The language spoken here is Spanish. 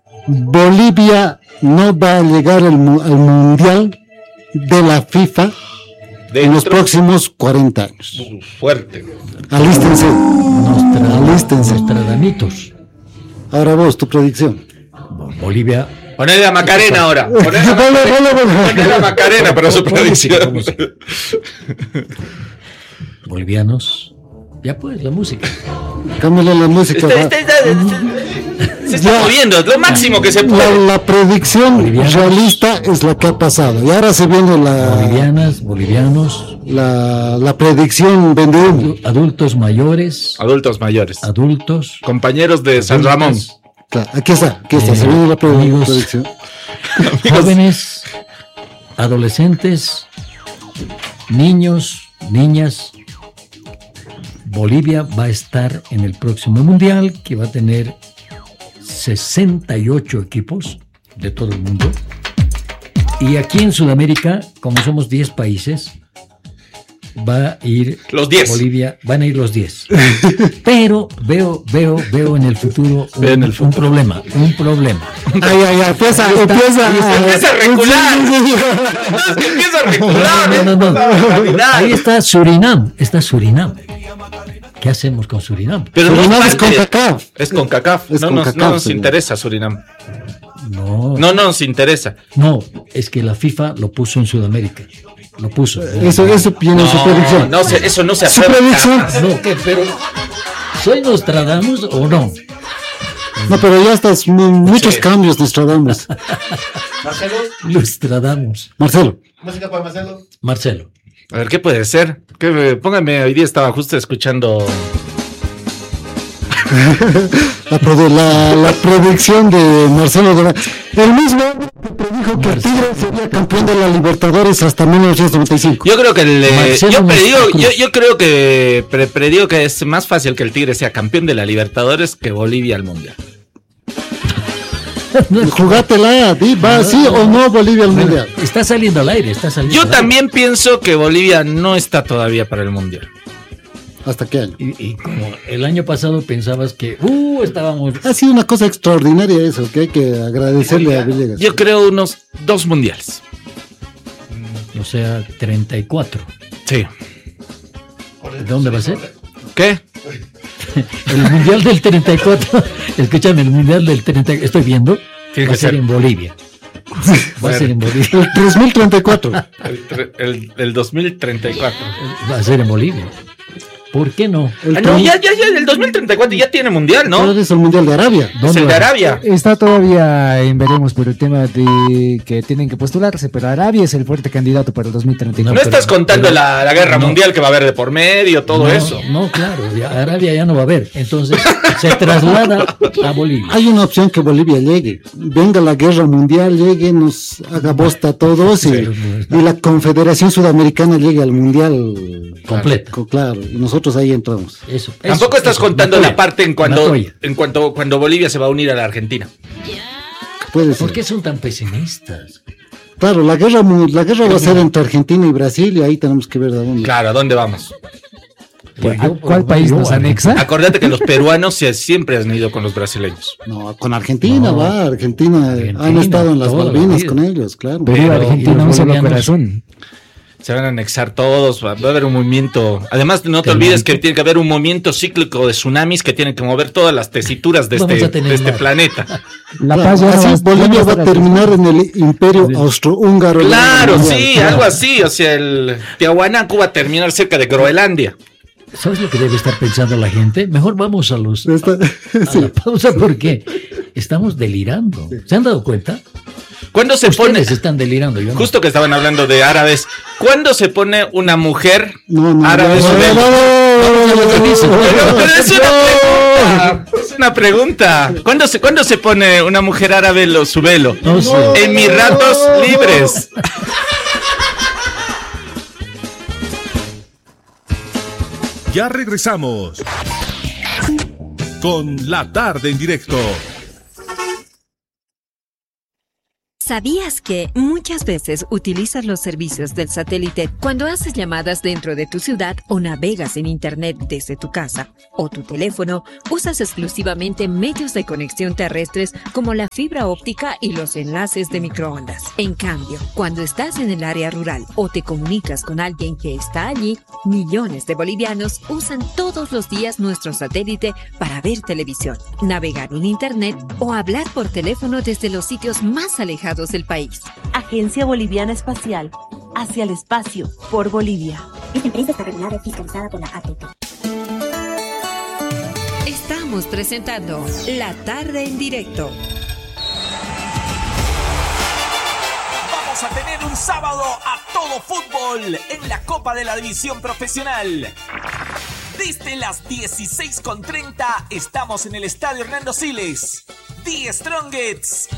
Bolivia no va a llegar al Mundial de la FIFA en los próximos 40 años. Fuerte. Alístense. Alístense. Nostradamitos. Ahora vos, tu predicción. Bolivia. Ponele a Macarena ahora. Ponele a Macarena para su predicción. Bolivianos. Ya pues, la música. Cámbiale la música. Se está moviendo, es lo máximo que se puede. La predicción realista es la que ha pasado. Y ahora se viene bolivianos. La predicción vendida. Adultos mayores. Adultos. Compañeros de San Ramón. Claro, aquí está. Se viene la predicción. Jóvenes, adolescentes, niños, niñas. Bolivia va a estar en el próximo mundial, que va a tener 68 equipos de todo el mundo. Y aquí en Sudamérica, como somos 10 países, va a ir los 10. Bolivia, van a ir los 10. Pero veo en el futuro un problema. Ay, empieza a recular. No. Ahí está Surinam. ¿Qué hacemos con Surinam? Pero Surinam es con CACAF. Es con CACAF. No nos interesa Surinam. No nos interesa. No, es que la FIFA lo puso en Sudamérica. Lo puso. Eso viene en su predicción. No, eso no se hace. Su predicción. No, pero ¿soy Nostradamus o no? No, pero ya estás muchos cambios, Nostradamus. Marcelo. Música para Marcelo. Marcelo. A ver, ¿qué puede ser? Póngame, hoy día estaba justo escuchando la predicción de Marcelo. El mismo que predijo que Tigre sería campeón de la Libertadores hasta 1995. Yo creo que predigo que es más fácil que el Tigre sea campeón de la Libertadores que Bolivia al Mundial. Jugátela, va sí o no Bolivia al Mundial. Está saliendo al aire, Yo también pienso que Bolivia no está todavía para el Mundial. ¿Hasta qué año? Y como el año pasado pensabas que estábamos... Ha sido una cosa extraordinaria eso, que hay que agradecerle a Villegas. Yo creo unos 2 mundiales. O sea, 34. Sí. ¿De dónde va a ser? ¿Qué? El Mundial del 34. Escúchame, el Mundial del 34. Estoy viendo. Va a ser en Bolivia. Va a ser en Bolivia. El 2034. El 2034. Va a ser en Bolivia. ¿Por qué no? Ya, el 2034 ya tiene mundial, ¿no? Pero es el mundial de Arabia. Es el de Arabia. Está todavía en veremos por el tema de que tienen que postularse, pero Arabia es el fuerte candidato para el 2034. No estás contando la guerra mundial que va a haber de por medio, todo eso. No, claro, Arabia ya no va a haber. Entonces se traslada a Bolivia. Hay una opción que Bolivia llegue. Venga la guerra mundial, llegue, nos haga bosta a todos y la Confederación Sudamericana llegue al mundial completo. Claro, y nosotros ahí entramos. Tampoco estás contando la parte en cuando Bolivia se va a unir a la Argentina. Puede ser. ¿Por qué son tan pesimistas? Claro, la guerra va a ser entre Argentina y Brasil y ahí tenemos que ver de dónde. Claro, ¿a dónde vamos? ¿Cuál país nos anexa? Acordate que los peruanos siempre han ido con los brasileños. No, con Argentina Argentina han estado en las Malvinas con ellos, claro. Pero Argentina un solo corazón. Se van a anexar todos, va a haber un movimiento. Además, no te olvides que tiene que haber un movimiento cíclico de tsunamis que tienen que mover todas las tesituras de este planeta. Bolivia va a terminar en el imperio austrohúngaro. Claro, sí, algo así. O sea, el Tiahuanaco va a terminar cerca de Groenlandia. ¿Sabes lo que debe estar pensando la gente? Mejor vamos a la pausa porque estamos delirando. ¿Se han dado cuenta? ¿Cuándo se pone? Están delirando. Yo justo que estaban hablando de árabes. ¿Cuándo se pone una mujer árabe? Es una pregunta. ¿Cuándo se pone una mujer árabe su velo? No sé. Emiratos Libres. Ya regresamos con La Tarde en Directo. ¿Sabías que muchas veces utilizas los servicios del satélite cuando haces llamadas dentro de tu ciudad o navegas en internet desde tu casa o tu teléfono? Usas exclusivamente medios de conexión terrestres como la fibra óptica y los enlaces de microondas. En cambio, cuando estás en el área rural o te comunicas con alguien que está allí, millones de bolivianos usan todos los días nuestro satélite para ver televisión, navegar en internet o hablar por teléfono desde los sitios más alejados del país. Agencia Boliviana Espacial. Hacia el espacio, por Bolivia. Esta empresa está regulada y fiscalizada por la ATP. Estamos presentando La Tarde en Directo. Vamos a tener un sábado a todo fútbol en la Copa de la División Profesional. Desde las 16:30 estamos en el Estadio Hernando Siles. The Strongets